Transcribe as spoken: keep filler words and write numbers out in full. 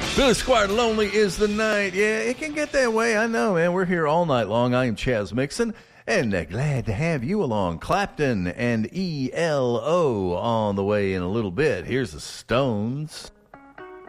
Billy Squire, Lonely is the Night. Yeah, it can get that way. I know, man. We're here all night long. I am Chaz Mixon, and uh, glad to have you along. Clapton and E L O on the way in a little bit. Here's the Stones.